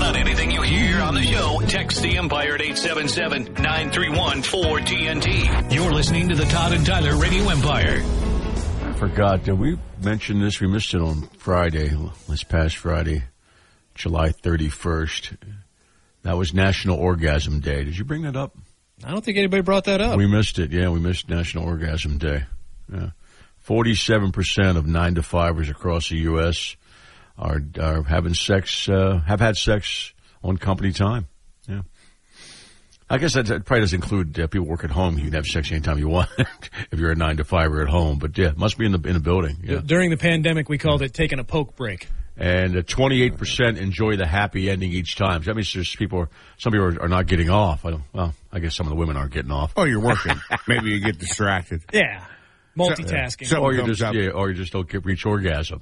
about anything you hear on the show, text the Empire at 877-931-4TNT. You're listening to the Todd and Tyler Radio Empire. I forgot. Did we mention this? We missed it on Friday, this past Friday, July 31st. That was National Orgasm Day. Did you bring that up? I don't think anybody brought that up. We missed it. Yeah, we missed National Orgasm Day. Yeah. 47% of 9 to 5ers across the U.S. are having sex, have had sex on company time. Yeah. I guess that probably does include people work at home. You can have sex anytime you want if you're a 9 to 5er at home. But yeah, it must be in the building. Yeah. During the pandemic, we called it taking a poke break. And 28% enjoy the happy ending each time. So that means some people are not getting off. I guess some of the women aren't getting off. Oh, you're working. Maybe you get distracted. Yeah. Multitasking. Or you just don't reach orgasm,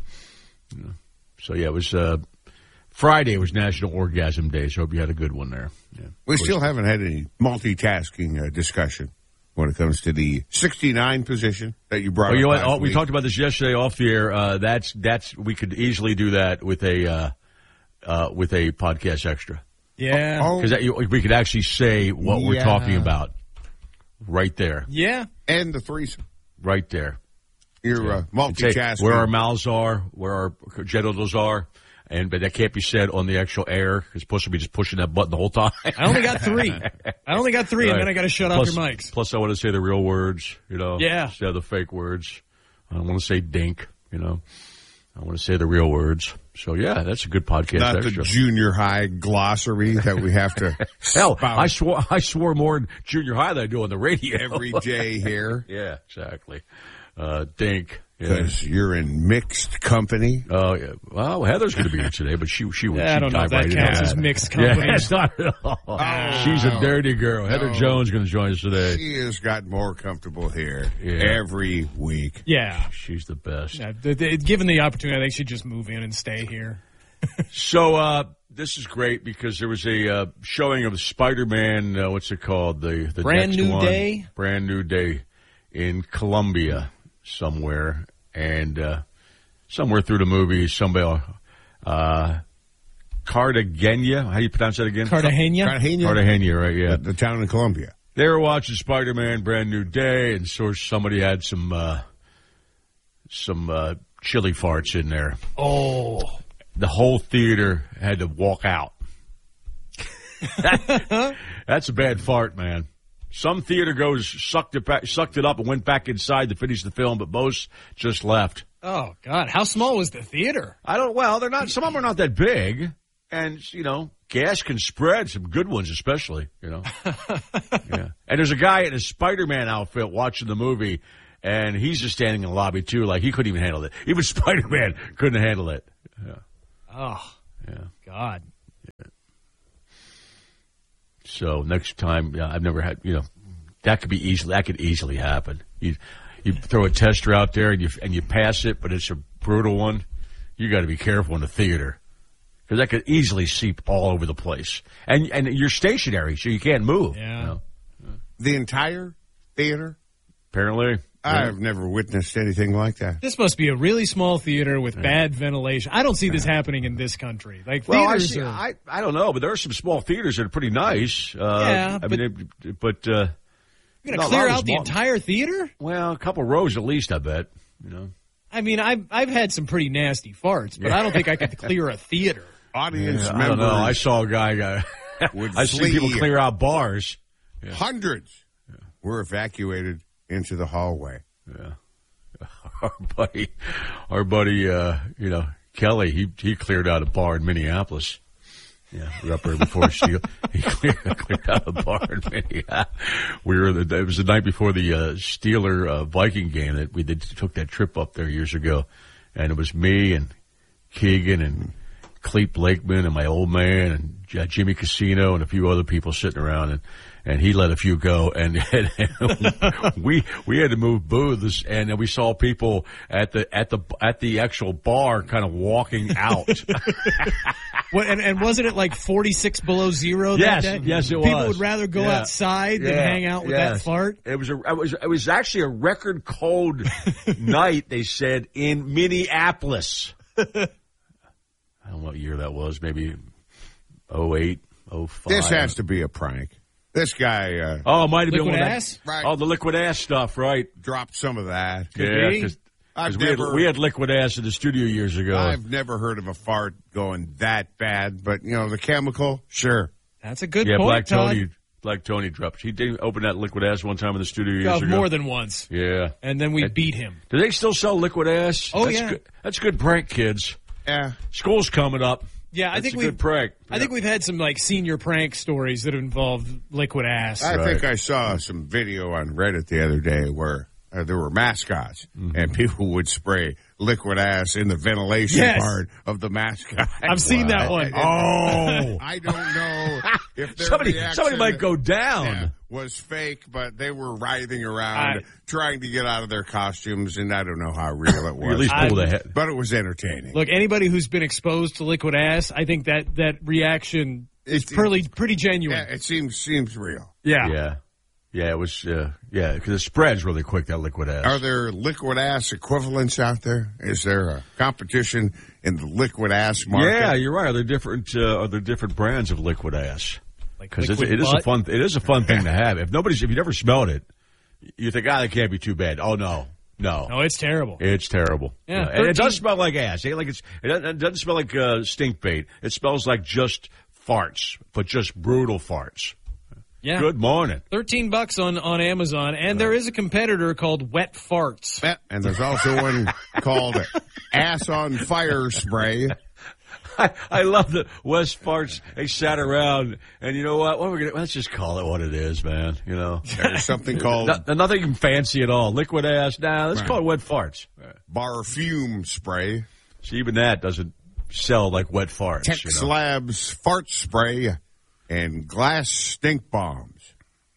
So yeah, it was Friday was National Orgasm Day, so I hope you had a good one there. Yeah. We still haven't had any multitasking discussion when it comes to the 69 position that you brought up last we week. talked about this yesterday off the air. That's we could easily do that with a podcast extra. Yeah. Because we could actually say what we're talking about right there. Yeah. And the threesome. Right there. You're multitasking. Where our mouths are, where our genitals are, but that can't be said on the actual air. It's supposed to be just pushing that button the whole time. I only got three, right. And then I got to shut off your mics. Plus, I want to say the real words, Yeah. Instead of the fake words. I don't want to say dink, I want to say the real words. So, yeah, that's a good podcast. Not extra. the junior high glossary that we have to Hell, I swore more in junior high than I do on the radio. every day here. Yeah, exactly. Dink. Because you're in mixed company. Oh, yeah. Well, Heather's going to be here today, but she would. I don't know if that counts as mixed company. Yeah, it's not at all. She's a dirty girl. Heather Jones is going to join us today. She has gotten more comfortable here every week. Yeah. She's the best. Yeah, given the opportunity, I think she'd just move in and stay here. So, this is great because there was a showing of Spider-Man, what's it called? The Brand next New one. Day? Brand New Day in Colombia somewhere. And somewhere through the movie, somebody, Cartagena, how do you pronounce that again? Cartagena, right, yeah. The town in Colombia. They were watching Spider-Man Brand New Day, and so somebody had some chili farts in there. Oh. The whole theater had to walk out. That's a bad fart, man. Some theater goes sucked it up and went back inside to finish the film, but most just left. Oh God, how small was the theater? They're not. Some of them are not that big, and gas can spread. Some good ones, especially. Yeah. And there's a guy in a Spider-Man outfit watching the movie, and he's just standing in the lobby too, like he couldn't even handle it. Even Spider-Man couldn't handle it. Yeah. Oh, yeah. God. Yeah. So next time, I've never had, that could easily happen. You throw a tester out there and you pass it, but it's a brutal one. You got to be careful in the theater because that could easily seep all over the place. And you're stationary, so you can't move. Yeah. The entire theater? Apparently. I've never witnessed anything like that. This must be a really small theater with bad ventilation. I don't see this happening in this country. I don't know, but there are some small theaters that are pretty nice. You're going to clear out the entire theater? Well, a couple rows at least, I bet. I mean, I've had some pretty nasty farts, but I don't think I could clear a theater. Audience members. I don't know. I saw a guy. I see people clear out bars. Yeah. Hundreds were evacuated into the hallway. Yeah. Our buddy, Kelly, he cleared out a bar in Minneapolis. Yeah, we were up there before Steel. He cleared out a bar in Minneapolis. It was the night before the Steeler Viking game that we took that trip up there years ago. And it was me and Keegan and Cleet Blakeman and my old man and Jimmy Casino and a few other people sitting around, and he let a few go, and we had to move booths, and then we saw people at the actual bar kind of walking out. And wasn't it like 46 below zero that day? Yes, it was. People would rather go outside than hang out with that fart. It was actually a record cold night, they said, in Minneapolis. I don't know what year that was, maybe 08, 05. This has to be a prank. This guy it might have been Liquid one ass? of that. Right. Oh, the liquid ass stuff, right? dropped some of that. Yeah, be. because we had liquid ass in the studio years ago. I've never heard of a fart going that bad, but, the chemical, sure. That's a good yeah, point, Black Tony dropped. He did open that liquid ass one time in the studio years ago. More than once. Yeah. And then we beat him. Do they still sell liquid ass? Oh, That's yeah. Good. That's a good prank, kids. Yeah. School's coming up. Yeah, I That's think a we've good prank. I think we've had some like senior prank stories that have involved liquid ass. I Right. think I saw some video on Reddit the other day where there were mascots and people would spray liquid ass in the ventilation Yes. part of the mascot. I've seen that one. Oh. I don't know if their somebody reaction might go down. was fake, but they were writhing around trying to get out of their costumes, and I don't know how real it You at least was. pull the head. But it was entertaining. Look, anybody who's been exposed to liquid ass, I think that reaction is pretty genuine. Yeah, it seems real. Yeah. Yeah, it was, because it spreads really quick, that liquid ass. Are there liquid ass equivalents out there? Is there a competition in the liquid ass market? Yeah, you're right. Are there different brands of liquid ass? Like Because liquid it is butt. it is a fun thing to have. If you never smelled it, you think, that can't be too bad. Oh, no. No, it's terrible. It's terrible. Yeah, And it does smell like ass. It doesn't smell like stink bait. It smells like just farts, but just brutal farts. Yeah. Good morning. $13 on Amazon, and there is a competitor called Wet Farts. Yeah, and there's also one called Ass on Fire Spray. I love that West Farts. They sat around, and you know what? Let's just call it what it is, man. There's something called Nothing fancy at all. Liquid ass. Nah, let's call it Wet Farts. Bar Fume Spray. So even that doesn't sell like Wet Farts. Tex Labs Fart Spray. And Glass Stink Bombs.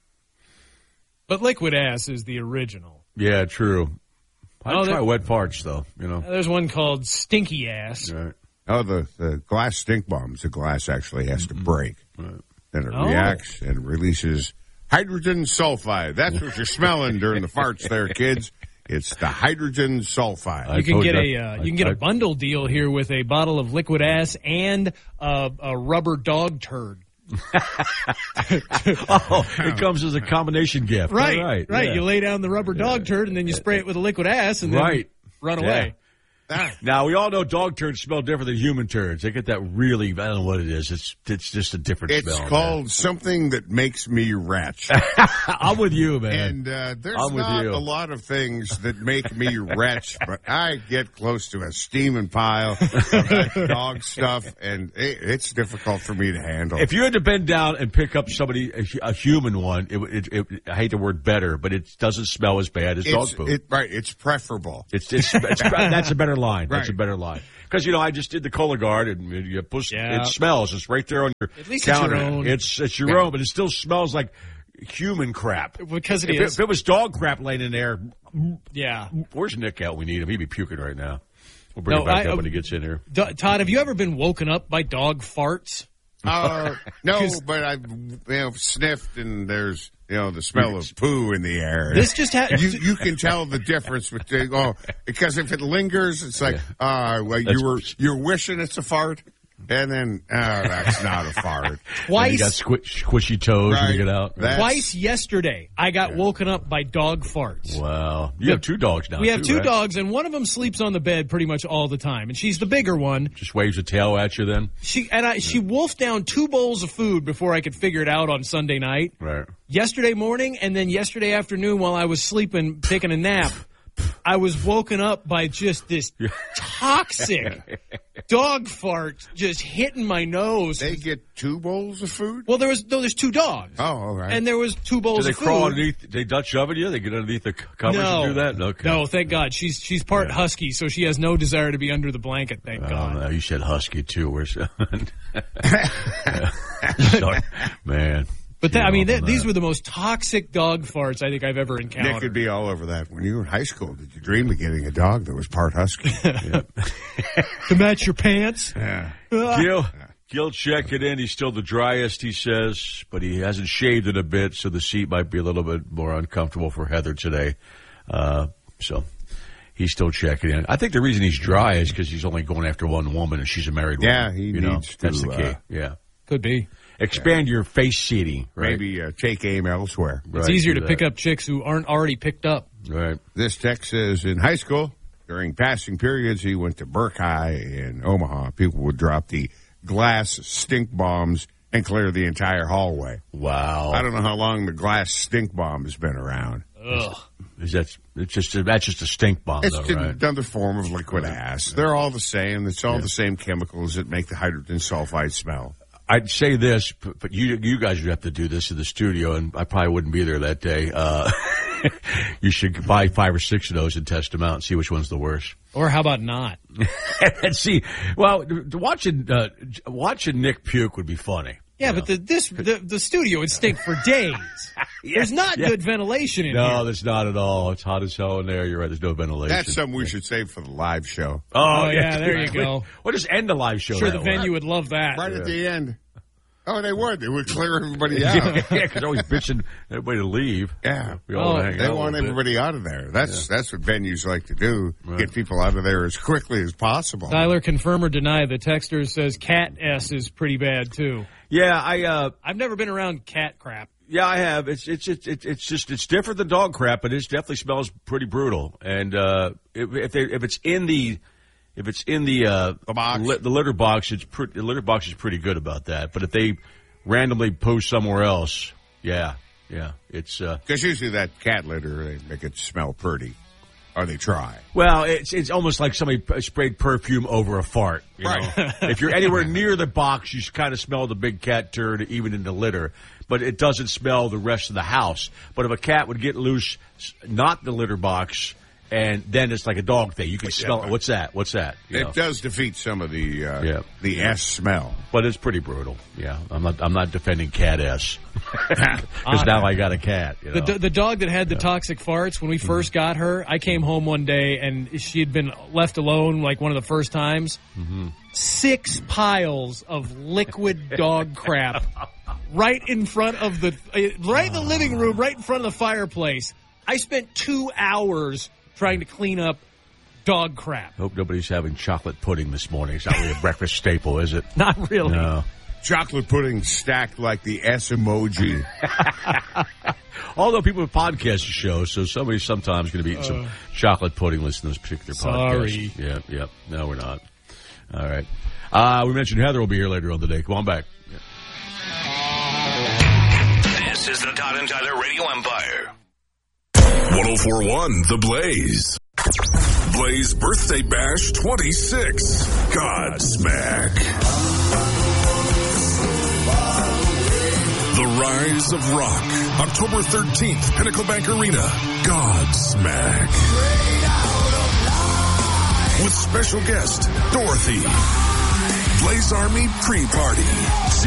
But liquid ass is the original. Yeah, true. I'd try there- Wet Farts, though. There's one called Stinky Ass. Right. Oh, the glass stink bombs, the glass actually has to break. Right. Then it Oh. reacts and releases hydrogen sulfide. That's what you're smelling during the farts there, kids. It's the hydrogen sulfide. You can told get you. a bundle deal here with a bottle of liquid ass and a rubber dog turd. It comes as a combination gift. Right. Yeah. You lay down the rubber dog turd and then you spray it with a liquid ass and then run away. Now, we all know dog turds smell different than human turds. They get that really, I don't know what it is. It's just a different It's smell. called something that makes me retch. I'm with you, man. And there's I'm with not you. a lot of things that make me retch, but I get close to a steaming pile of that dog stuff, and it's difficult for me to handle. If you had to bend down and pick up a human one, I hate the word better, but it doesn't smell as bad as dog poop. It's preferable. It's that's a better line. Right. That's a better line. Because, I just did the Cologuard, and it smells. It's right there on your At least it's counter. your own. It's your own, but it still smells like human crap. Because If it was dog crap laying in there, Yeah. where's Nick at? We need him. He'd be puking right now. We'll bring him back up when he gets in here. Todd, have you ever been woken up by dog farts? No, but I've sniffed, and there's the smell of poo in the air. This just you can tell the difference between because if it lingers, it's like you're wishing it's a fart, and then that's not a fart. And you twice. got squishy toes when you get out. Twice yesterday, I got woken up by dog farts. Wow. You have two dogs now. We have two right? dogs, and one of them sleeps on the bed pretty much all the time, and she's the bigger one. Just waves a tail at you then? She wolfed down 2 bowls of food before I could figure it out on Sunday night. Right. Yesterday morning, and then yesterday afternoon while I was sleeping, taking a nap, I was woken up by just this toxic dog fart just hitting my nose. They get 2 bowls of food? Well, there's 2 dogs. Oh, all right. And there was 2 bowls Do they of food. crawl underneath? They Dutch oven you? They get underneath the covers and do that? Okay. No, thank God. She's part husky, so she has no desire to be under the blanket, thank God. No, you said husky too. Where's Sorry, man. But these were the most toxic dog farts I think I've ever encountered. Nick could be all over that. When you were in high school, did you dream of getting a dog that was part husky? To match your pants? Yeah. Gil check it in. He's still the driest, he says, but he hasn't shaved it a bit, so the seat might be a little bit more uncomfortable for Heather today. So he's still checking in. I think the reason he's dry is because he's only going after one woman, and she's a married woman. Yeah, he needs to. That's the key. Yeah. Could be. Expand your face seating, right? Maybe take aim elsewhere. It's easier to pick up chicks who aren't already picked up. Right. This text says, in high school, during passing periods, he went to Burke High in Omaha. People would drop the glass stink bombs and clear the entire hallway. Wow. I don't know how long the glass stink bomb has been around. Ugh. That's just a stink bomb, It's though, right? another form of liquid ass. They're all the same. It's all the same chemicals that make the hydrogen sulfide smell. I'd say this, but you guys would have to do this in the studio, and I probably wouldn't be there that day. You should buy 5 or 6 of those and test them out and see which one's the worst. Or how about not? And see, well, watching Nick puke would be funny. Yeah, but the studio would stink for days. There's not good ventilation in here. No, there's not at all. It's hot as hell in there. You're right. There's no ventilation. That's something we should save for the live show. Oh, yeah, there you go. We'll just end the live show. Sure, the venue would love that. Right at the end. Oh, they would. They would clear everybody out. Yeah, because they're always bitching everybody to leave. Yeah. We all hang They out want a little everybody out of there. That's what venues like to do. Right. Get people out of there as quickly as possible. Tyler, confirm or deny. The texter says cat S is pretty bad too. Yeah, I've never been around cat crap. Yeah, I have. It's different than dog crap, but it definitely smells pretty brutal. And if it's in the box. The litter box, the litter box is pretty good about that. But if they randomly poo somewhere else, yeah, it's because usually that cat litter they make it smell pretty, or they try. Well, it's almost like somebody sprayed perfume over a fart. You know? If you're anywhere near the box, you kind of smell the big cat turd, even in the litter. But it doesn't smell the rest of the house. But if a cat would get loose, not the litter box, and then it's like a dog thing. You can smell it. What's that? You know? Does defeat some of the S smell. But it's pretty brutal. Yeah, I'm not defending cat S because now I got a cat. You know? The dog that had the toxic farts, when we first got her, I came home one day and she had been left alone like one of the first times. 6 piles of liquid dog crap right in front of in the living room, right in front of the fireplace. I spent 2 hours trying to clean up dog crap. Hope nobody's having chocolate pudding this morning. It's not really a breakfast staple, is it? Not really. No. Chocolate pudding stacked like the S emoji. Although people have podcast shows, so somebody's sometimes going to be eating some chocolate pudding listening to this particular podcast. Sorry. Yep. No, we're not. All right. We mentioned Heather will be here later on today. Come on back. Yeah. This is the Todd and Tyler Radio Empire. 104.1 The Blaze. Blaze Birthday Bash 26. Godsmack. The Rise of Rock. October 13th, Pinnacle Bank Arena. Godsmack. With special guest, Dorothy. Blaze Army pre-party.